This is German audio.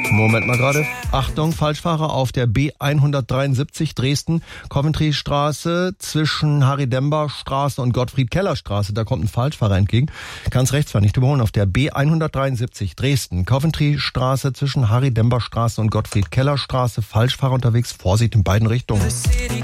Moment mal gerade. Achtung, Falschfahrer auf der B173 Dresden, Coventry-Straße zwischen Harry-Dember-Straße und Gottfried-Keller-Straße. Da kommt ein Falschfahrer entgegen. Ganz rechts fahren, nicht überholen. Auf der B173 Dresden, Coventry-Straße zwischen Harry-Dember-Straße und Gottfried-Keller-Straße. Falschfahrer unterwegs. Vorsicht in beiden Richtungen.